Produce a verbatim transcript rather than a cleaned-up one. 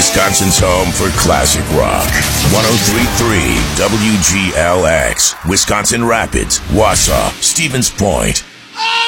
Wisconsin's home for classic rock. one oh three point three W G L X, Wisconsin Rapids, Wausau, Stevens Point.